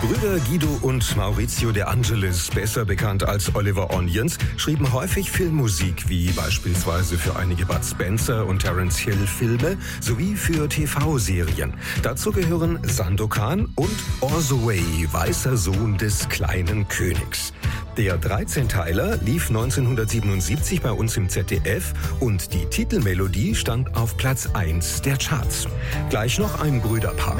Brüder Guido und Maurizio De Angelis, besser bekannt als Oliver Onions, schrieben häufig Filmmusik, wie beispielsweise für einige Bud Spencer und Terence Hill Filme sowie für TV-Serien. Dazu gehören Sandokan und Orzoway, weißer Sohn des kleinen Königs. Der 13-Teiler lief 1977 bei uns im ZDF und die Titelmelodie stand auf Platz 1 der Charts. Gleich noch ein Brüderpaar.